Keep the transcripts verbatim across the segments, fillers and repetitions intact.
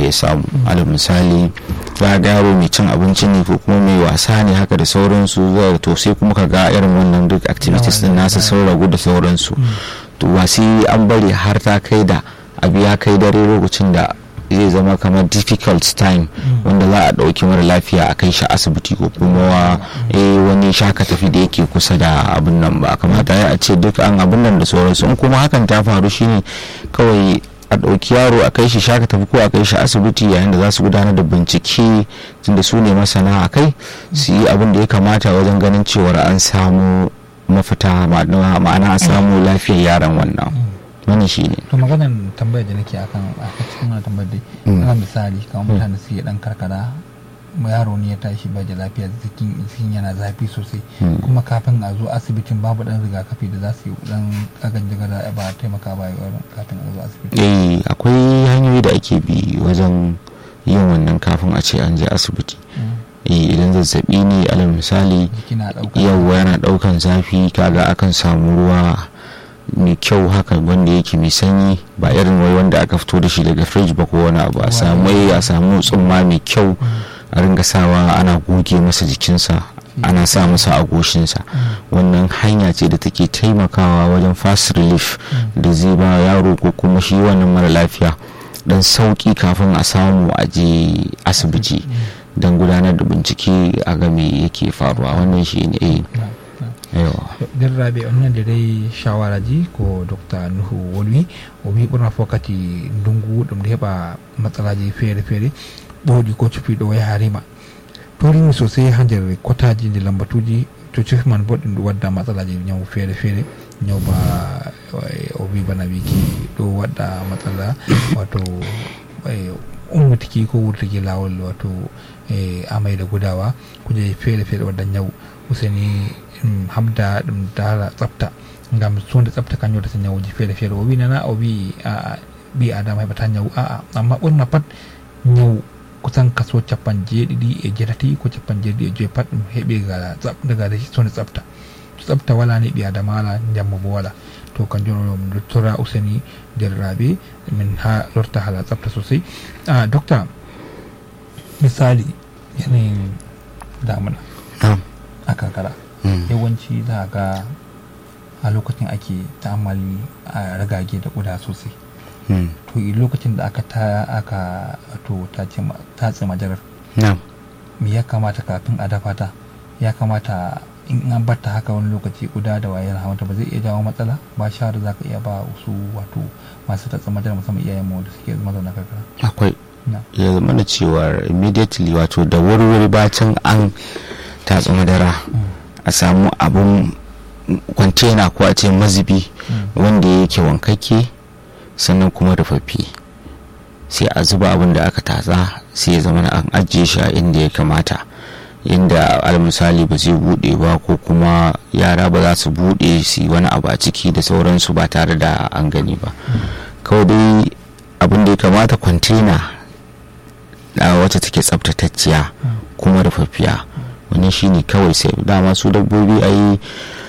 ya samu. Alal misali za ga yaro mai cin abinci ne ko kuma mai wasa ne haka da sauransu, to sai kuma ka ga irin wannan duk activities din nasa sun ragu da sauransu. To ba sai an bari har ta kai da abu ya kai dare lokacin da zai zama kamar difficult time wanda za a ɗauki mara lafiya a kai shi asibiti ko kuma wani shaka tafi da yake kusa da abin nan ba. Kamata ya ce duk an abin nan da sauransu. In kuma hakan ta faru shine kawai a ɗauki yaro a kai shi shaka tafi ko a kai shi asibiti yayin da za su gudanar da bincike tunda su ne masana a kai, su yi abin da ya kamata wajen ganin cewar an samu mafita, ma'ana a samu lafiyar yaron wannan. Wani shi ne to maganan tambayar da nake akan a cikin wannan tambayar dai ana misali kamar mutane su yi dan karkara, yaro ne ya tashi ba da lafiya, jikin yana zafi sosai, kuma kafin a zo asibitin babu dan rigakafi da za su yi dan kagan jigara ba taimaka ba kafin a zo asibiti. eh akwai hanyoyi da ake bi wajen yin wannan kafin a ce an je asibiti. eh idan zazzabi ne alal misali yau yana daukan zafi, kaga akan samu ruwa mai kyau haka wanda yake mai sanyi, ba irin wai wanda aka fito da shi daga fridge ba ko wani abu. A samu a samu tsumma mai kyau a ringa sawa ana goge masa jikinsa, ana sa masa a goshinsa. Wannan hanya ce da take taimakawa wajen fast relief da zai ba yaro ko kuma shi wannan mara lafiya dan sauki kafin a samu a je asibiti don gudanar da bincike a ga me yake faruwa. Wannan shi ne din rabe wannan da dai shawara ji ko Dr. Nuhu Wolwi o wi ɓurna fokkati ndungu ɗum da heɓa matsalaji feere feere ɓoodi ko cufiɗo way harima torimi sosai ha nder kotaji nde lambatuji to cufi man bo ɗum ɗo wadda matsalaji ñaw feere feere ñaw ba o wi bana wiki ɗo wadda matsala wato ummitiki ko wurtiki lawol wato amai da gudawa kuje feere feere wadda ñaw useni habda ɗum dara tsafta ngam sonde tsafta kanjum waɗata ñawuji feere feere. O wi nana o wi a ɓi adama heɓata ñawu, aa amma ɓurna pat ñawu kusan kaso capan jeeɗiɗi e jeetati ko capan jeeɗiɗi e joyi pat ɗum heeɓi daga sonde tsafta. To tsafta wala ni ɓi adama wala, jamma bo wala. To kanjum ɗum doctora useni derraɓe min ha lorta hala tsafta sosai. a docteur misali yanayin damuna a karkara yawanci za ga a lokacin ake ta'ammali a ragage da ƙuda sosai. To lokacin da aka ta aka to tatse majalar me ya kamata kafin a dafa ta, ya kamata in an barta haka wani lokaci ƙuda da wayar hawanta ba zai iya jawo matsala ba? shawara za ka iya ba su wato masu tatse majalar musamman iyayen mu da suke mazauna karkara? Akwai ya zama da cewa immediately wato da wuri-wuri bacin an tatse madara a samu abun kwantena ko a ce mazubi wanda yake wankakke sannan kuma rufaffe, sai a zuba abin da aka tatsa sai ya zama an ajiye shi a inda ya kamata, inda almisali ba zai bude ba ko kuma yara ba za su bude su wani abu a ciki da sauransu ba tare da an gani ba. Kawai dai abin da ya kamata kwantena wacce take tsaftatacciya kuma rufaffiya, wannan shine kawai. sai dama su dabbobi ayi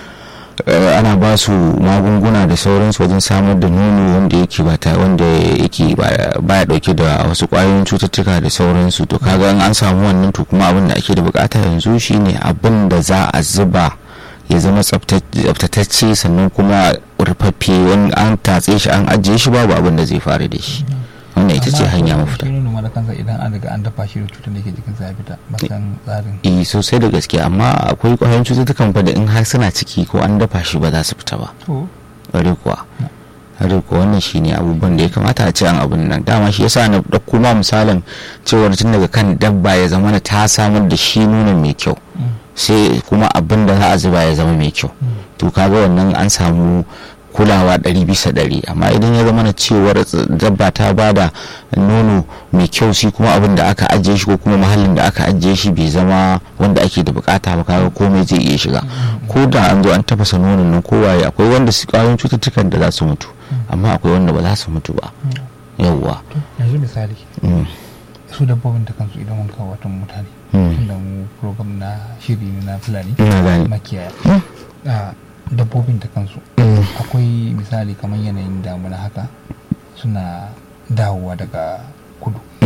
ana ba su magunguna da sauransu wajen samar da nono wanda yake bata wanda yake baya dauke da wasu kwayoyin cututtuka da sauransu. To kaga an samu wannan, to kuma abin da ake da bukata yanzu shine abin da za a zuba ya zama tsaftatacce sannan kuma rufaffe, wani an tatse shi an ajiye shi babu abin da zai faru da shi. wannan ita ce hanya mafita. Amma kansa idan an riga an dafa shi da cutar da ke jikinsa ya fita bakan tsarin. Eh sosai da gaske, amma akwai kwayoyin cututtukan fa da in har suna ciki ko an dafa shi ba za su fita ba. To bare kuwa har ko wannan shine abubuwan da ya kamata a ce an abun nan. Dama shi yasa na dauko ma misalin cewar tun daga kan dabba ya zama ta samar da shi nuna mai kyau, sai kuma abin da za a zuba ya zama mai kyau. To kaga wannan an samu kulawa ɗari bisa ɗari. Amma idan ya zama na cewar dabba ta bada nono mai kyau, shi kuma abin da aka ajiye shi ko kuma mahallin da aka ajiye shi bai zama wanda ake da bukata ba, kaga komai zai iya shiga. Ko da an zo an tafasa nonon nan kowaye, akwai wanda su kwayoyin cututtukan da za su mutu, amma akwai wanda ba za su mutu ba. Yawwa yanzu misali su dabbobin da kansu idan wanka watan mutane tunda mu program na shiri na fulani makiyaya, dabbobin da kansu akwai misali kamar yanayin damuna haka suna dawowa daga kudu,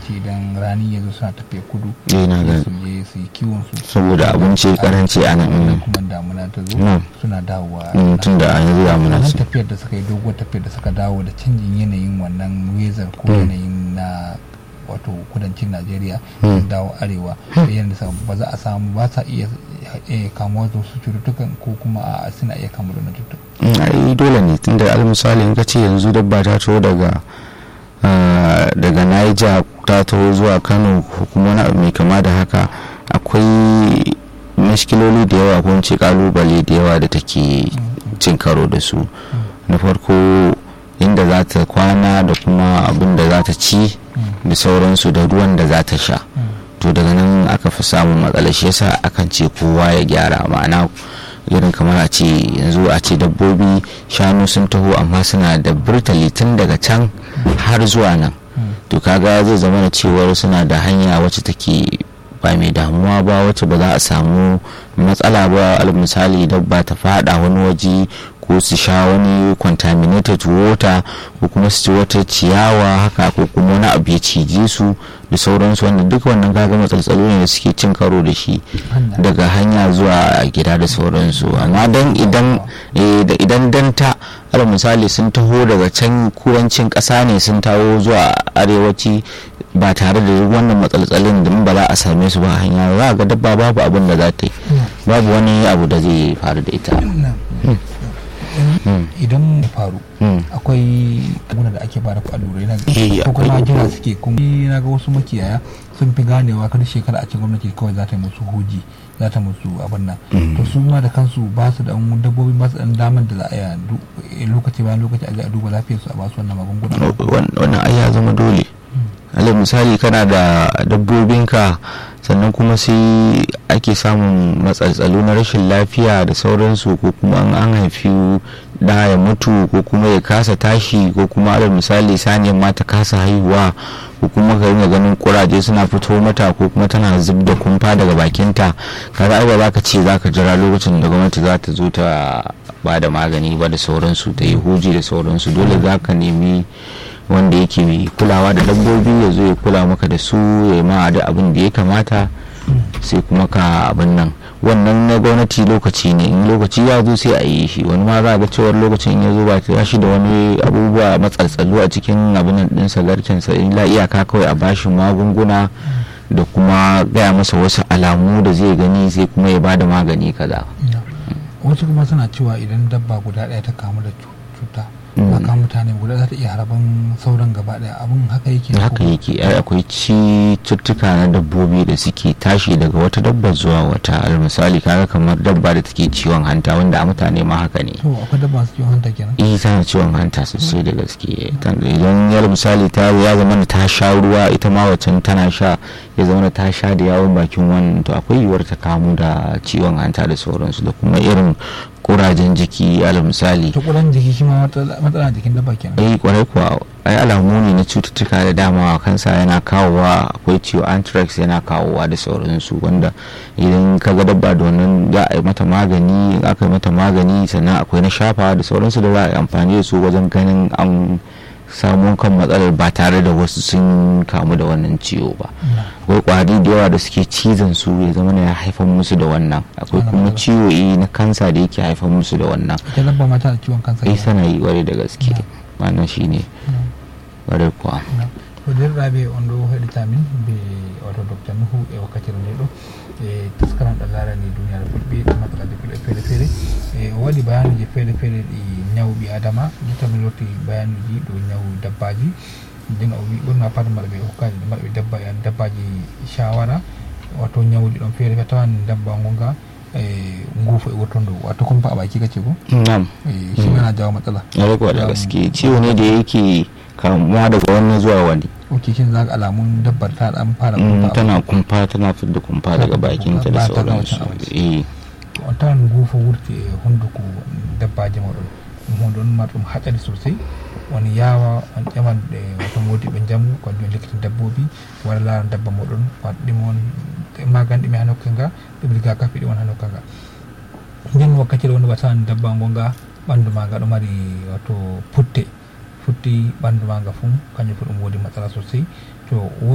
yawanci idan rani ya zo suna tafiya kudu eh na ga su je su yi kiwon su saboda abinci karanci a nan Sannan mm. kuma damuna ta zo Mm. suna dawowa Mm, tun da an yi damuna wannan ce tafiyar da suka yi doguwar tafiyar da suka dawo da canjin yanayin wannan weather ko Mm. yanayin na wato kudancin Najeriya Mm. sun dawo arewa da yadda ba za a samu ba sa iya eh, kamuwa da wasu cututtukan ko kuma a suna iya kamu da wannan cututtukan. Mm, ai dole ne tunda al misali in ka ce yanzu dabba ta taho daga ah, daga Niger ta taho zuwa Kano ko kuma wani abu mai kama da haka akwai mashkiloli da yawa ko in ce kalubale da yawa da take cin karo da su na farko inda za ta kwana da kuma abin da za ta ci da sauransu da ruwan da za ta sha to daga nan aka fi samun matsala shi yasa akan ce kowa ya gyara ma'ana irin kamar a ce yanzu a ce dabbobi shanu sun taho amma suna da burtali tun daga can har zuwa nan to kaga zai zama da cewar suna da hanya wacce take ba mai damuwa ba wacce ba za a samu matsala ba al misali dabba ta fada wani waje ko su sha wani contaminated water ko kuma su ci wata ciyawa haka ko kuma wani abu ya cije su da sauransu wannan duka wannan kaga matsaltsalo ne da suke cin karo da shi daga hanya zuwa gida da sauransu amma dan idan eh, da idan danta al misali sun taho daga can kudancin kasa ne sun taho zuwa arewaci ba tare da wannan matsaltsalin da ba za a same su ba a hanya za ga dabba babu abin da za ta yi babu wani abu da zai faru da ita idan ya faru Mm. akwai abuna da ake bada allurai na Eh, ko kuma akwai. jira suke kuma ni na ga wasu makiyaya sun fi ganewa kada shekara a cikin gwamnati kawai za ta yi musu huji za ta musu abin nan to su ma da kansu ba su da an dabbobi ba su dan damar da za a yi du- eh, lokaci bayan lokaci a je a duba lafiyar su a ba su wannan magunguna Wan- wannan ai ya zama dole alal misali kana da dabbobinka sannan kuma sai ake samun matsaltsalo na rashin lafiya da sauransu ko kuma an an haifi da ya mutu ko kuma ya kasa tashi ko kuma alal misali saniyar ma ta kasa haihuwa ko kuma ka ringa ganin kuraje suna fito mata ko kuma tana zub da kumfa daga bakinta kaga ai ba za ka ce za ka jira lokacin da gwamnati za ta zo ta ba da magani ba da sauransu ta yi huji da sauransu dole za ka nemi wanda yake kulawa da dabbobi ya zo ya kula maka da su ya ma da abin da ya kamata sai kuma ka abin nan wannan na gwamnati lokaci ne in lokaci ya zo sai a yi shi wani ma za ga cewar lokacin ya zo ba ta shi da wani abubuwa matsaltsalu a cikin abin nan ɗinsa garkensa illa iyaka kawai a bashi magunguna da kuma gaya masa wasu alamu da zai gani sai kuma ya bada magani kaza wasu kuma suna cewa idan dabba guda ɗaya ta kamu da cu- cuta a kan mutane guda za ta iya harban sauran gaba ɗaya abin haka yake ne haka ko- yake ai akwai cututtuka na dabbobi da suke tashi daga wata dabba zuwa wata al misali kaga kamar dabba da take ciwon hanta wanda a mutane ma haka ne to akwai dabba su ciwon hanta kenan eh tana ciwon hanta sosai da gaske Tan- idan yar misali ta ya zama da ta sha ruwa ita ma wacan tana sha ya zama da ta sha da yawon bakin wannan to akwai yiwuwar ta kamu da ciwon hanta da sauransu da kuma irin kurajen jiki al misali ta kudan jiki shi ma matsala matsala jikin dabba kenan eh kwarai kuwa ai alamu ne na cututtuka da dama kansa yana kawowa akwai ciwo anthrax yana kawowa da sauransu wanda idan ka ga dabba da wannan za a yi mata magani in aka yi mata magani sannan akwai na shafa da sauransu da za a yi amfani da su wajen ganin an samu kan matsalar ba tare da wasu sun kamu da wannan ciwo ba akwai kwari da yawa da suke cizon su ya zama ya haifar musu da wannan akwai kuma ciwo eh, na kansa da yake haifar musu da wannan ita dabba ma tana ciwon kansa eh sana yi ware da gaske wannan shine ware kuwa to derɗiraɓe on ɗo heɗita min be wato docteur nuhu e wakkatire nde ɗo e taskaran ɗo larani duniyaru fulɓe ɗo matsalaji fulɓe feere feere e o waɗi bayanuji feere feere ɗi ñaw ɓi adama jotta mi lotti bayanuji ɗo ñaw dabbaji nden o wi ɓurna pat marɓe hokkaji marɓe dabba en dabbaji shawara wato ñawɗi ɗon feere feere tawan dabba gonga e nguufo e wurtondo wato comme fa a baki kace ko na'am e shi ma yana jawo matsala ya rikuwa da gaske ciwo ne da yake kamuwa daga wani zuwa wani ok shin za ka alamun dabbar ta dan fara Mm, kumfa tana kumfa tana fidda kumfa daga bakinta da Ba ta kawo sauransu cin abinci. eh on tawan nguufo wurti e hunduko dabbaji moɗon ɗum hunde on mar ɗum haɗari sosai woni yawa on ƴaman ɗe wato modi ɓe jamu ko joni likkita dabbobi wara laara dabba moɗon waɗɗimon maganɗimi ha nokka nga ɗum rigakafi ɗi won ha nokka nga nden wakkatire wonde wa tawan dabba gonga ɓandu maga ɗo mari wato putte futti ɓandu maga fum kanjum fu ɗum wodi matsala sosai to